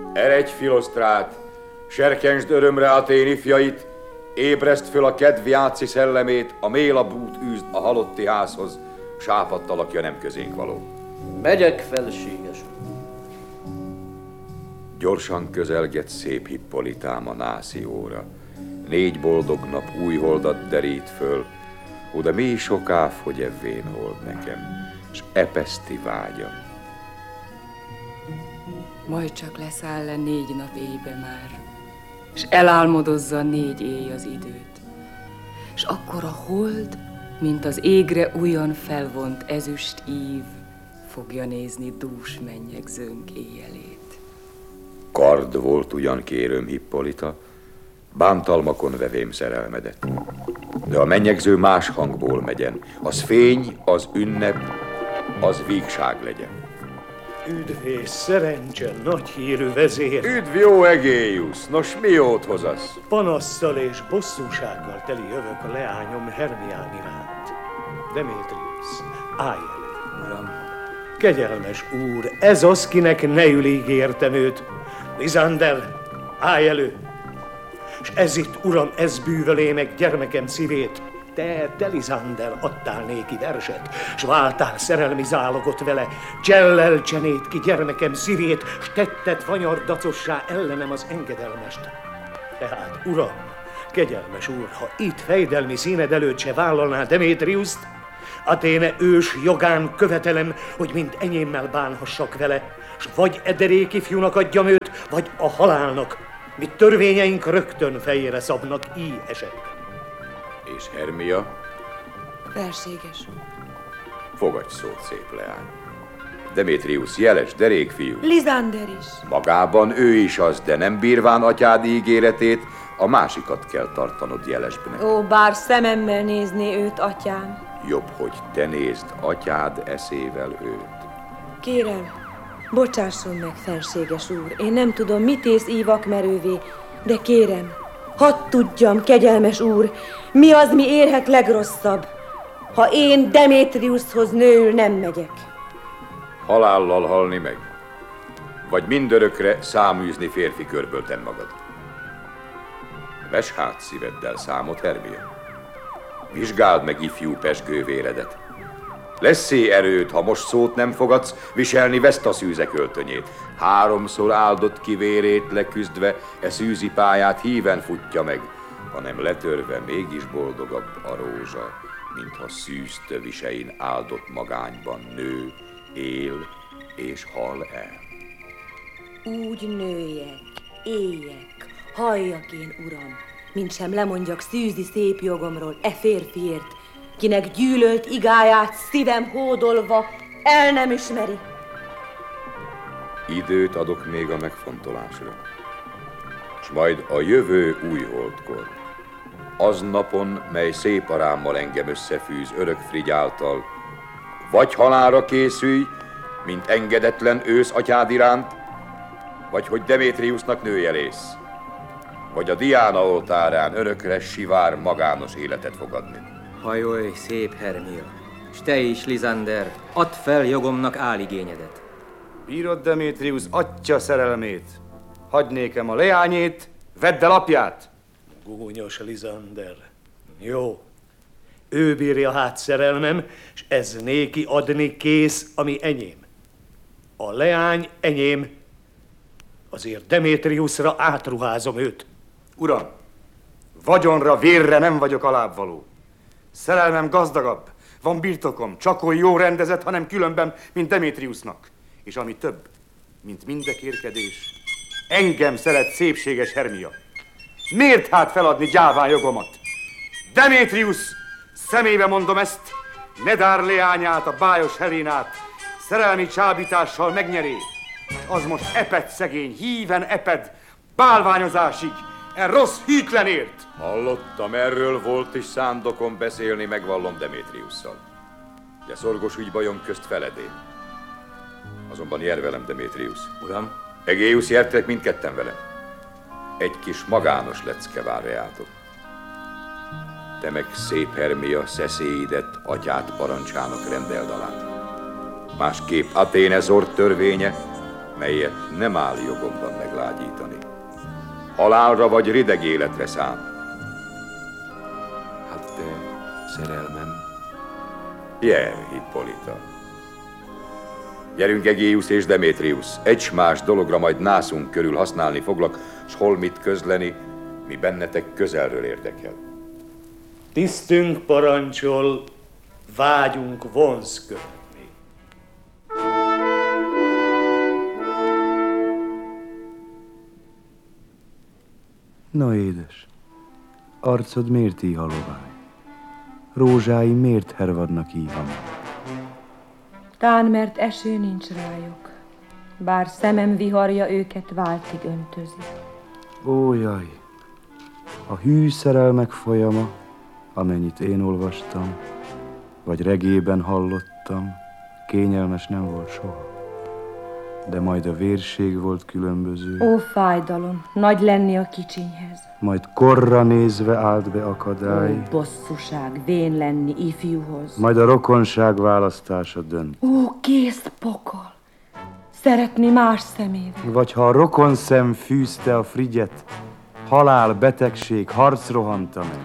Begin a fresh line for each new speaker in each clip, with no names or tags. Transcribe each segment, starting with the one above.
Eredj, Philosztrát, serkentsd örömre Athén ifjait, ébreszt föl a kedv játszi szellemét, a mélabút űzd a halotti házhoz, sápadt alakja nem közénk való.
Megyek, felséges.
Gyorsan közelgett szép Hippolitám a nászi óra. 4 boldog nap új holdat derít föl, de mi soká fogy evvén hold nekem, s epeszti vágyam.
Majd csak leszáll le 4 nap éjbe már, s elálmodozza 4 éj az időt. S akkor a hold, mint az égre újon felvont ezüst ív, fogja nézni dús mennyegzőnk éjjelét.
Kard volt ugyan, kérőm, Hippolita, bántalmakon vevém szerelmedet. De a mennyegző más hangból megyen, az fény, az ünnep, az vígság legyen.
Üdv és szerencse, nagy hírű vezér!
Üdv, jó Egéiusz! Nos, mi jót hozasz?
Panasszal és bosszúsággal teli jövök a leányom Hermián iránt. Demétriusz, állj elő!
Uram!
Kegyelmes úr, ez az, kinek ne ígértem őt. Lizander, állj elő! S ez itt, uram, ez bűvölé meg gyermekem szívét. Te, Lizander, adtál néki verset, s váltál szerelmi zálogot vele, csellel csenét ki gyermekem szívét, s tetted vanyar dacossá ellenem az engedelmest. Tehát, uram, kegyelmes úr, ha itt fejdelmi színed előtt se vállalná Demétriuszt, Athéne ős jogán követelem, hogy mint enyémmel bánhassak vele, s vagy ederék ifjúnak adjam őt, vagy a halálnak, mit törvényeink rögtön fejére szabnak így esetben.
És Hermia?
Felséges.
Fogadj szót, szép leány. Demétriusz jeles derékfiú.
Lizander is.
Magában ő is az, de nem bírván atyád ígéretét, a másikat kell tartanod jelesbnek.
Ó, bár szememmel nézné őt, atyám.
Jobb, hogy te nézd atyád eszével őt.
Kérem, bocsásson meg, felséges úr, én nem tudom, mit ész ívak merővé, de kérem, hadd tudjam, kegyelmes úr, mi az, mi érhet legrosszabb, ha én Demétriushoz nőül nem megyek.
Halállal halni meg, vagy mindörökre száműzni férfi körbölten magad. Vess hát szíveddel számot, Hermia. Vizsgáld meg ifjú pezsgővéredet. Lesz-e erőd, ha most szót nem fogadsz, viselni Vesztaszűze költönyét. 3-szor áldott ki vérét leküzdve, szűzi pályát híven futja meg, hanem letörve mégis boldogabb a rózsa, mintha szűz tövisein áldott magányban nő, él és hal el.
Úgy nőjek, éljek, halljak én, uram, mint sem lemondjak szűzi szép jogomról férfiért, kinek gyűlölt igáját szívem hódolva el nem ismeri.
Időt adok még a megfontolásra, s majd a jövő új holdkor, az napon, mely szép arámmal engem összefűz örök frigy által, vagy halálra készülj, mint engedetlen ősz atyád iránt, vagy hogy Demétriusnak nőjelész, vagy a Diána oltárán örökre sivár magános életet fogadni.
Hajolj, szép Hermia, s te is, Lizander, add fel jogomnak áligényedet.
Bírod Demétrius atya szerelmét, hagyj nékem a leányét, vedd el apját.
Gúnyos Lizander, jó, ő bírja hát szerelmem, és ez néki adni kész, ami enyém. A leány enyém, azért Demétriusra átruházom őt.
Uram, vagyonra, vérre nem vagyok alábbvaló. Szerelmem gazdagabb, van birtokom, csak oly jó rendezett, hanem különben, mint Demétriusnak. És ami több, mint mindekérkedés, engem szeret szépséges Hermia. Miért hát feladni gyáván jogomat? Demétrius, szemébe mondom ezt, ne dár leányát, a bájos Helénát, szerelmi csábítással megnyeré. Az most eped szegény, híven eped, bálványozásig, rossz hűtlenért.
Hallottam, erről volt is szándokom beszélni, megvallom Demétriusszal. De szorgos ügy bajom közt feledén. Azonban jár velem, Demétrius.
Uram?
Egéiusz, jertek mindketten velem. Egy kis magános lecke vár reátok. Te meg, szép Hermia, szeszélyidet atyát parancsának rendeld alá. Másképp Athéne zord törvénye, melyet nem áll jogomban meglágyítani. Halálra vagy rideg életre szám.
Hát de szerelmem...
Jel, Hippolyta. Gyerünk, Egéusz és Demétrius, egy-más dologra majd nászunk körül használni foglak, s holmit közleni, mi bennetek közelről érdekel.
Tisztünk parancsol, vágyunk vonz követni.
Na édes, arcod miért így halovány? Rózsái miért hervadnak így hamar?
Tán, mert eső nincs rájuk, bár szemem viharja őket váltig öntözi.
Ó, jaj! A hű szerelmek folyama, amennyit én olvastam, vagy regében hallottam, kényelmes nem volt soha. De majd a vérség volt különböző.
Ó, fájdalom, nagy lenni a kicsinyhez.
Majd korra nézve állt be akadály.
Ó, bosszúság, vén lenni ifjúhoz.
Majd a rokonság választása dönt.
Ó, kész pokol, szeretni más szemével.
Vagy ha a rokonszem fűzte a frigyet, halál, betegség, harc rohanta meg.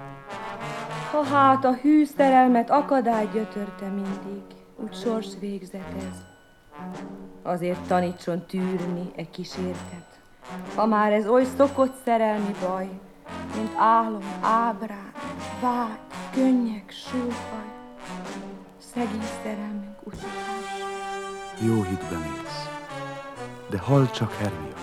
Ha hát a hű szerelmet akadály gyötörte mindig, úgy sors végzet ez. Azért tanítson tűrni e kísértet, ha már ez oly szokott szerelmi baj, mint álom, ábrán, vágy, könnyek, sóhaj, szegény szerelmünk utolás.
Jó hitben élsz, de hall csak, Hermia.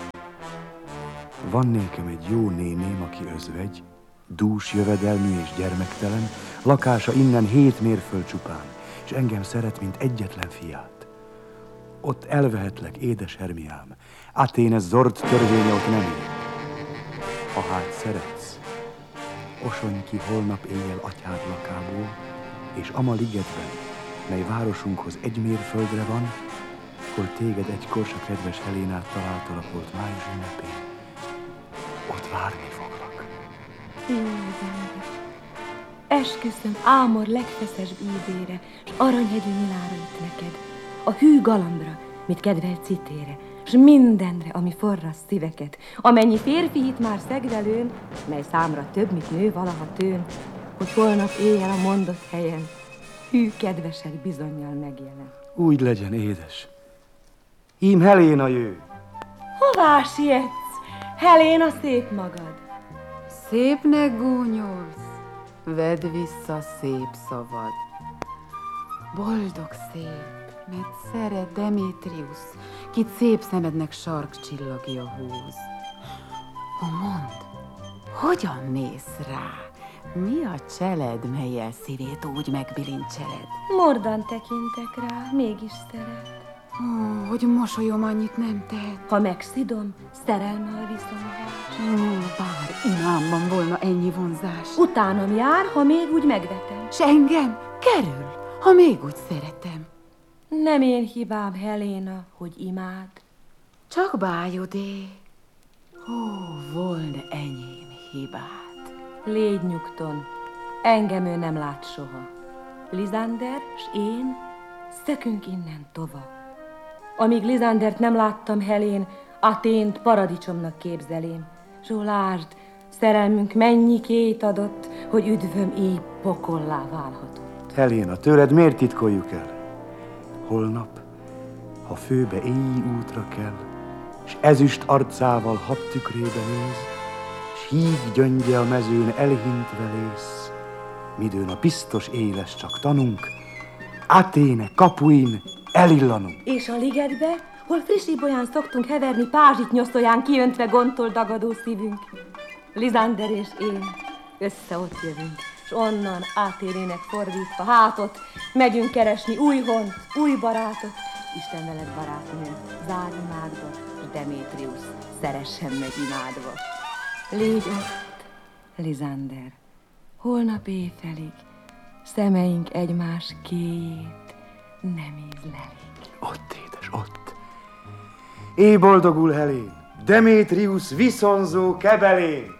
Van nékem egy jó néném, aki özvegy, dús jövedelmű és gyermektelen, lakása innen 7 mérföld csupán, és engem szeret, mint egyetlen fiát. Ott elvehetlek, édes Hermiám, Athéne Zord törvénye ott nem él. Ha hát szeretsz, osonj ki holnap éjjel atyád lakából, és ama ligetben, mely városunkhoz 1 mérföldre van, hol téged egykor s a kedves Helénát találtalak volt május ünnepén. Ott várni foglak.
Jó, Lizander, esküszöm Ámor legfeszesbb ízére, s aranyhegyű Milára itt neked, a hű galambra, mit kedvel Citére, s mindenre, ami forraszt szíveket, amennyi férfi itt már szegdelőn, mely számra több, mint nő valaha tőn, hogy holnap éjjel a mondott helyen hű kedvesek bizonnyal megjelen.
Úgy legyen, édes. Ím Heléna jő.
Hová sietsz? Heléna szép magad.
Szépnek gúnyolsz, vedd vissza szép szavad. Boldog szép, mert szeret Demétrius, kit szép szemednek sarkcsillagja húz. Ó, mondd, hogyan néz rá? Mi a cseled, mellyel szívét úgy megbilincseled?
Mordan tekintek rá, mégis szeret.
Ó, hogy mosolyom annyit nem tehet.
Ha megszidom, szerelme a viszonzás.
Ó, bár imámban volna ennyi vonzás.
Utánam jár, ha még úgy megvetem.
S engem kerül, ha még úgy szeretem.
Nem én hibám, Heléna, hogy imád.
Csak bájodé. Ó, volna enyém hibát.
Légy nyugton, engem ő nem lát soha. Lizander s én szökünk innen tova. Amíg Lizandert nem láttam, Helén, Athént paradicsomnak képzelém. Zsó, lásd, szerelmünk mennyi két adott, hogy üdvöm így pokollá válhatott.
Heléna, tőled miért titkoljuk el? Holnap, ha főbe éjjel útra kell, s ezüst arcával habtükrébe néz, s híg gyöngye a mezőn elhintve lész, midőn a biztos éles csak tanunk, Athéne kapuin elillanunk.
És a ligetbe, hol friss ibolyán szoktunk heverni, pázsit nyosztolyán kiöntve gontól dagadó szívünk. Lizander és én össze ott jövünk, s onnan Athénének fordítva hátot megyünk keresni új hont, új barátot. Isten veled, barátnőm, zár imádva, s Demétrius szeressen meg imádva. Légy ott, Lizander, holnap éjfelig szemeink egymás kéjét nem ízlelik.
Ott, édes, ott. Éj boldogul, Helén, Demétrius viszonzó kebelén.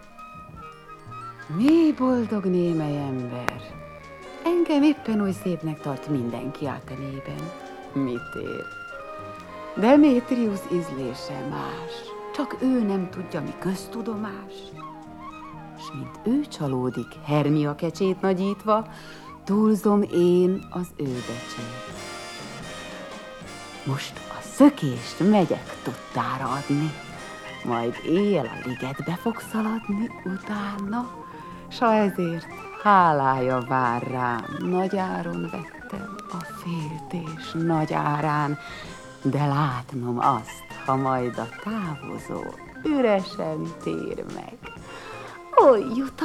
Mi boldog némely ember. Engem éppen oly szépnek tart mindenki Athénében. Mit ér? Demétrius ízlése más, csak ő nem tudja, mi köztudomás. S mint ő csalódik, Hermia kecsét nagyítva, túlzom én az ő becsét. Most a szökést megyek tudtára adni, majd éjjel a ligetbe fog szaladni utána, s ha ezért hálája vár rám, nagy áron vettem a féltés nagy árán, de látnom azt, ha majd a távozó üresen tér meg. Oly jut